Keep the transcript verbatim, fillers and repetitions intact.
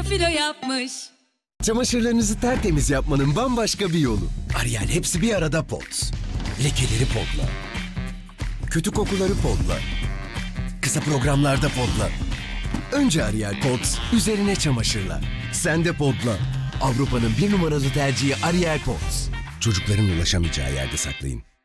filo yapmış. Çamaşırlarınızı tertemiz yapmanın bambaşka bir yolu. Ariel hepsi bir arada Pods. Lekeleri podla. Kötü kokuları podla. Kısa programlarda podla. Önce Ariel Pods, üzerine çamaşırla. Sen de podla. Avrupa'nın bir numaralı tercihi Ariel Pods. Çocukların ulaşamayacağı yerde saklayın.